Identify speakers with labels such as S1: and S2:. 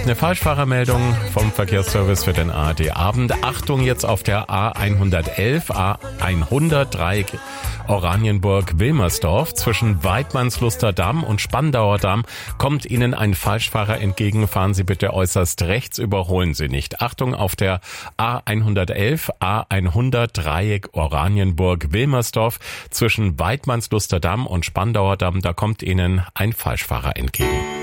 S1: eine Falschfahrermeldung vom Verkehrsservice für den ARD-Abend. Achtung jetzt auf der A111, A100 Dreieck Oranienburg-Wilmersdorf. Zwischen Weidmannsluster Damm und Spandauer Damm kommt Ihnen ein Falschfahrer entgegen. Fahren Sie bitte äußerst rechts, überholen Sie nicht. Achtung auf der A111, A100 Dreieck Oranienburg-Wilmersdorf. Zwischen Weidmannsluster Damm und Spandauer Damm, da kommt Ihnen ein Falschfahrer entgegen.